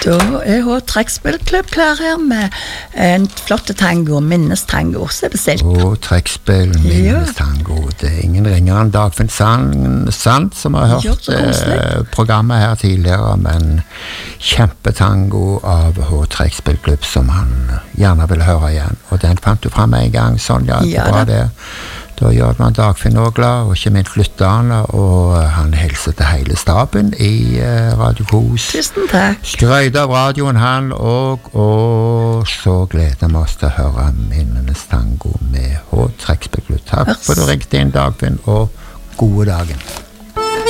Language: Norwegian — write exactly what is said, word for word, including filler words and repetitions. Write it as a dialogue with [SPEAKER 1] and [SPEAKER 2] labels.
[SPEAKER 1] Da er H trekkspillklubb klar her med en flott tango, minnestango, så er bestilt.
[SPEAKER 2] H trekkspill, minnestango. Ja. Det er ingen ringer enn Dagfinn Sand, Sand som har hørt eh, programmet her tidligere, men kjempetango av H trekkspillklubb som han gjerne vil høre igjen. Og den fant du frem en gang, Sonja. Ja, bra det. Da gjør man Dagfinn også glad, og ikke minst lytterne, og han hilser til hele staben i uh, Radio Kos.
[SPEAKER 1] Tusen takk.
[SPEAKER 2] Skrøyde av radioen han, og, og så gleder vi oss til å høre minnenes tango med H trekkspillklubb. Takk for at du ringte inn, Dagfinn, og gode dagen.